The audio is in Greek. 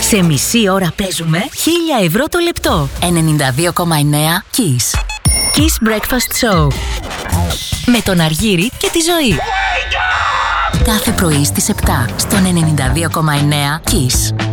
Σε μισή ώρα παίζουμε 1.000 ευρώ το λεπτό. 92,9 Kiss. Kiss Breakfast Show. Με τον Αργύρη και τη Ζωή. Κάθε πρωί στις 7 στον 92,9 Kiss.